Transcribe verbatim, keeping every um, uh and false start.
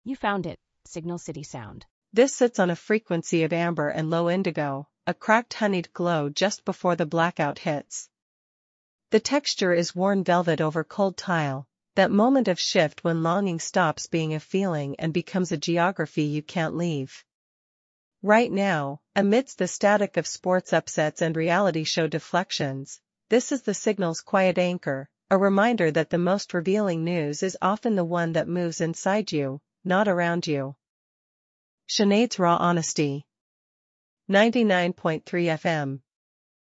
You found it, Signal City Sound. This sits on a frequency of amber and low indigo, a cracked honeyed glow just before the blackout hits. The texture is worn velvet over cold tile, that moment of shift when longing stops being a feeling and becomes a geography you can't leave. Right now, amidst the static of sports upsets and reality show deflections, this is the Signal's quiet anchor, a reminder that the most revealing news is often the one that moves inside you, not around you. Sinead's Raw Honesty. ninety-nine point three F M